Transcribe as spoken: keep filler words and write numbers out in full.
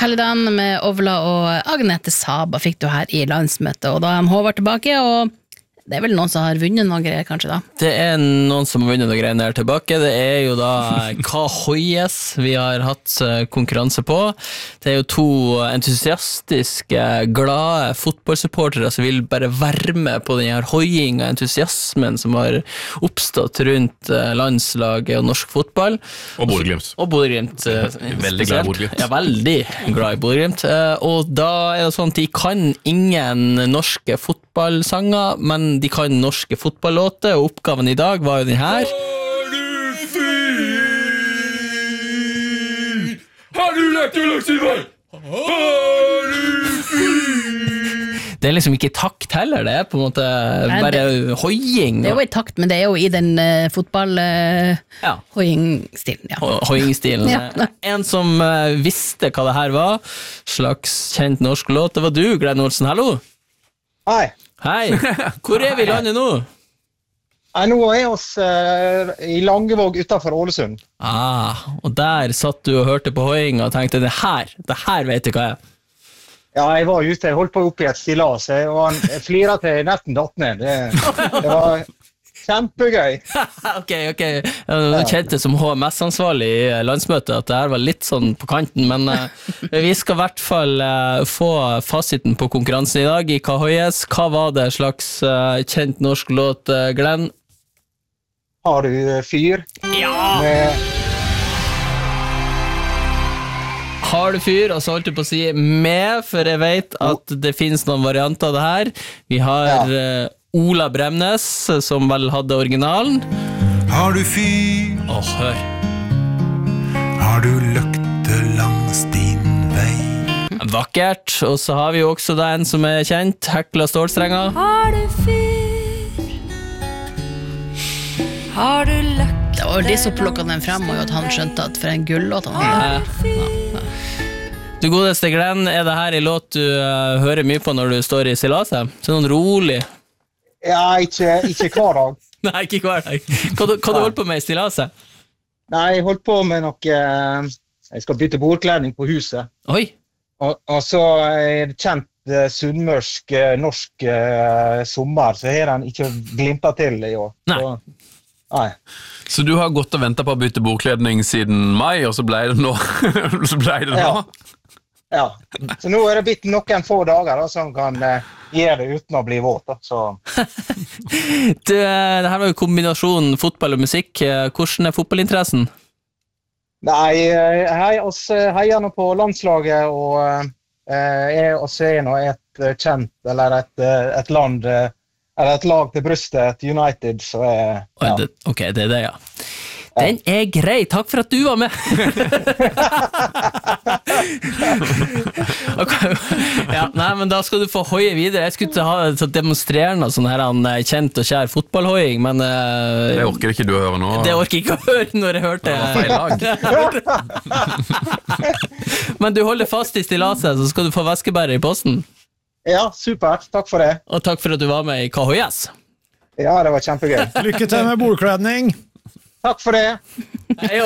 Helligdagen med Ovla og Agnete Saba fikk du her i landsmøtet, og da er Håvard tilbake, og det er vel noen som har vunnet noen greier, kanskje da? Det er noen som har vunnet noen greier der tilbake. Det er jo da Hva Hoies vi har hatt konkurranse på. Det er jo to entusiastiske, glade fotballsupportere som vil bare være med på den her hoiing og entusiasmen som har oppstått rundt landslaget og norsk fotball. Og Bodø-Glimt. Og Bodø-Glimt. Veldig glad i Bodø-Glimt. Ja, veldig glad i Bodø-Glimt. Og da er det sånn at de kan ingen norske fotballsanger, men de kan norske fotballåter, og oppgaven i dag var jo den her. Har du fyr? Har du lagt og lagt Silvar? Har du fyr? Det er liksom ikke takt heller, det er på en måte Nei, bare det, hoiing. Det er jo i takt, men det er jo i den uh, fotball-hoiing-stilen. Uh, ja. Ho hoiing-stilen. Ja. En som uh, visste hva det her var, slags kjent norsk låt, det var du, Glenn Olsen. Hallo! Hei. Hei, hvor er vi i landet nå? Nei, nå er oss uh, i Langevåg utenfor Ålesund. Ah, og der satt du og hørte på hoiing og tenkte, det her, det her vet jeg hva jeg er. Ja, jeg var ute, jeg holdt på opp i et stillas, og han fliret til netten datt ned. Det, det var kjempegøy. ok, ok. Jeg kjente som H M S-ansvarlig i landsmøtet at det her var litt sånn på kanten, men uh, vi skal i hvert fall uh, få fasiten på konkurransen i dag i Hva Hoies. Hva var det slags uh, kjent norsk låt, uh, Glenn? Har du fyr? Ja! Med Har du fyr, og så holdt du på å si med, for jeg vet at det finnes noen varianter av det her. Vi har ja. uh, Ola Bremnes, som vel hadde originalen. Har du fyr? Åh, hør. Har du løkte langs din vei? Vakkert, og så har vi jo også da en som er kjent, Hekla Stålstrenger. Har du fyr? Har du løkte? Det var jo de som plukket den frem, og at han skjønte at for en gullåt han hadde. Ja, ja. Du godeste Glenn, er det her en låt du uh, hører mye på når du står i stillaset? Så noen rolig? Ja, ikke, ikke hver dag. Nei, ikke hver dag. Hva, hva du holdt på med i stillaset? Nei, jeg holdt på med noe... Jeg skal bytte bordkledning på huset. Oi! Og, og så er det kjent uh, sunnmørsk, uh, norsk uh, sommer, så har den ikke glimtet til i år. Nei. Så, nei. Så du har gått og ventet på å bytte bordkledning siden mai, og så ble det nå? så ble det nå? Ja. Ja, så nå er det blitt noen få dager da, som kan uh, gjøre det uten å bli våt. Da, så. du, det her var jo kombinasjonen fotball og musikk. Hvordan er fotballinteressen? Nei, hei, oss heier nå på landslaget, og uh, er oss er nå et kjent, eller et, et land, eller et lag til brystet, et United, så er... Ja. Det, ok, det er det, ja. Den er grei, takk for at du var med. okay. ja, nei, men da skal du få hoie videre. Jeg skulle ha så demonstrerende sånn her han kjent og kjær fotballhoiing, men uh, det orker ikke du å høre nå. Det orker ikke å høre når jeg hørte feil lag. Men du holder fast i stillaset, så skal du få væskebærer i posten. Ja, supert, takk for det. Og takk for at du var med i Hva Hoies. Ja, det var kjempegøy. Lykke til med bordkledning. Takk for det. Hei.